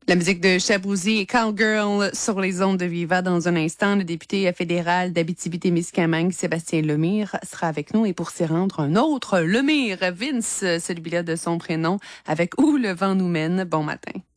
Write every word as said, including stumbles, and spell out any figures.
La musique de Shabouzey et Cowgirl sur les ondes de Viva. Dans un instant, le député fédéral d'Abitibi-Témiscamingue, Sébastien Lemire, sera avec nous. Et pour s'y rendre, un autre Lemire, Vince, celui-là de son prénom, avec Où le vent nous mène. Bon matin.